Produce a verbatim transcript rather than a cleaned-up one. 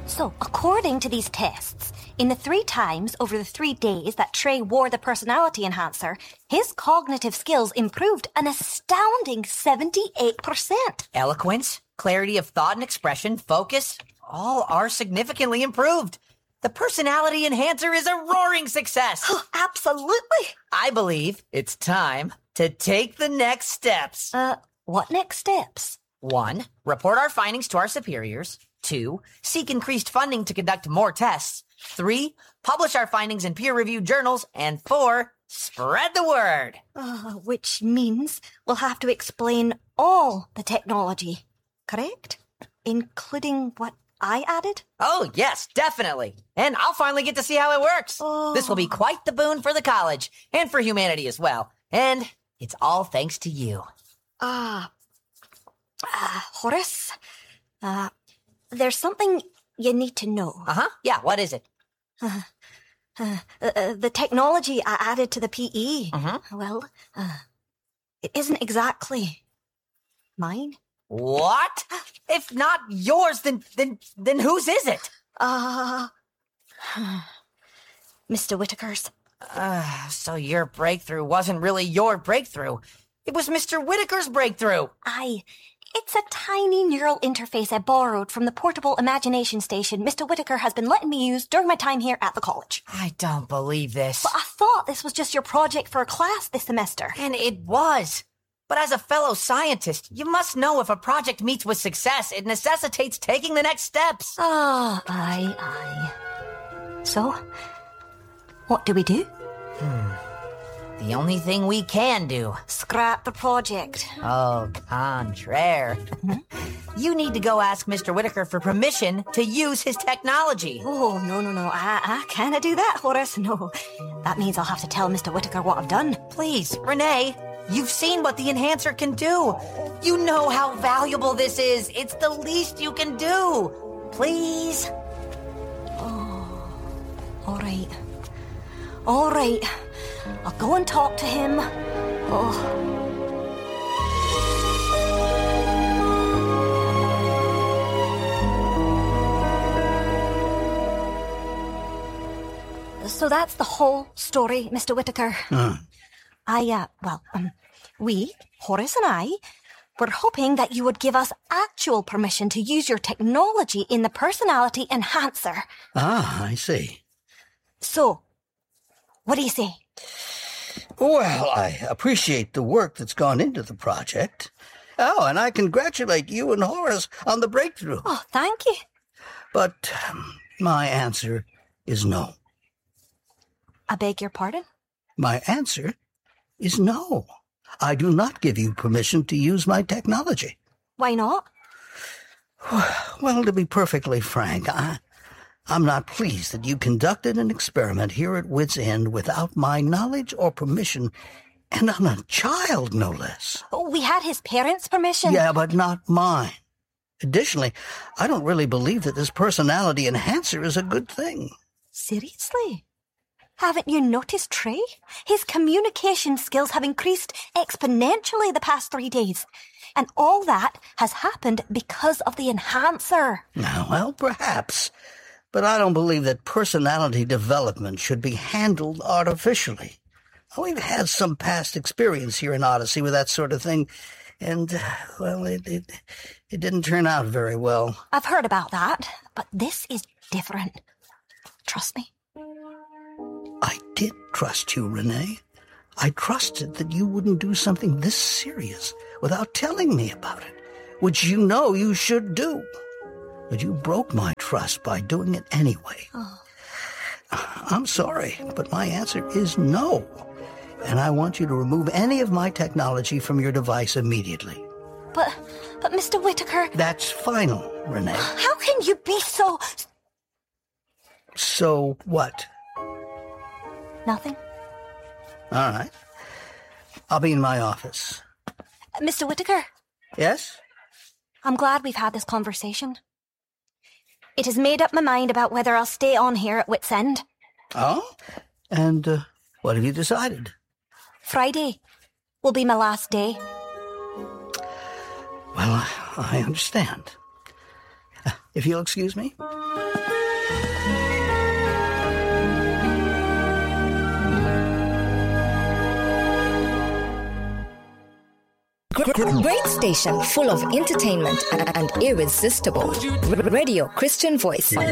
So, according to these tests, in the three times over the three days that Trey wore the personality enhancer, his cognitive skills improved an astounding seventy-eight percent. Eloquence, clarity of thought and expression, focus, all are significantly improved. The personality enhancer is a roaring success. Oh, absolutely. I believe it's time to take the next steps. Uh, what next steps? One, report our findings to our superiors. Two, seek increased funding to conduct more tests. Three, publish our findings in peer-reviewed journals. And four, spread the word. Uh, which means we'll have to explain all the technology, correct? Including what I added? Oh, yes, definitely. And I'll finally get to see how it works. Oh. This will be quite the boon for the college and for humanity as well. And it's all thanks to you. Ah, uh, Horace, uh, there's something you need to know. Uh-huh. Yeah, what is it? Uh, uh, uh, the technology I added to the P E, Mm-hmm. well, uh, it isn't exactly mine. What? If not yours, then then then whose is it? Uh, Mister Whitaker's. Uh, so your breakthrough wasn't really your breakthrough. It was Mister Whitaker's breakthrough. Aye. It's a tiny neural interface I borrowed from the portable imagination station Mister Whitaker has been letting me use during my time here at the college. I don't believe this. But I thought this was just your project for a class this semester. And it was. But as a fellow scientist, you must know if a project meets with success, it necessitates taking the next steps. Ah, aye, aye. So, what do we do? Hmm. The only thing we can do. Scrap the project. Au contraire. You need to go ask Mister Whitaker for permission to use his technology. Oh, no, no, no. I, I can't do that, Horace. No. That means I'll have to tell Mister Whitaker what I've done. Please, Renee. You've seen what the enhancer can do. You know how valuable this is. It's the least you can do. Please. Oh, all right. All right. I'll go and talk to him. Oh. So that's the whole story, Mister Whitaker. Uh. I, uh, well, um, we, Horace and I, were hoping that you would give us actual permission to use your technology in the personality enhancer. Ah, I see. So, what do you say? Well, I appreciate the work that's gone into the project. Oh, and I congratulate you and Horace on the breakthrough. Oh, thank you. But um, my answer is no. I beg your pardon? My answer is no. I do not give you permission to use my technology. Why not? Well, to be perfectly frank, I, I'm not pleased that you conducted an experiment here at Wits End without my knowledge or permission, and on a child, no less. Oh, we had his parents' permission. Yeah, but not mine. Additionally, I don't really believe that this personality enhancer is a good thing. Seriously? Haven't you noticed Trey? His communication skills have increased exponentially the past three days. And all that has happened because of the enhancer. Now, well, perhaps. But I don't believe that personality development should be handled artificially. We've had some past experience here in Odyssey with that sort of thing. And, uh, well, it, it, it didn't turn out very well. I've heard about that, but this is different. Trust me. I did trust you, Renee. I trusted that you wouldn't do something this serious without telling me about it, which you know you should do. But you broke my trust by doing it anyway. Oh. I'm sorry, but my answer is no. And I want you to remove any of my technology from your device immediately. But, but Mister Whitaker... That's final, Renee. How can you be so... So what? Nothing. All right. I'll be in my office. Mister Whitaker? Yes? I'm glad we've had this conversation. It has made up my mind about whether I'll stay on here at Wits End. Oh? And uh, what have you decided? Friday will be my last day. Well, I understand. if you'll excuse me. Great station full of entertainment and irresistible. Radio Christian Voice.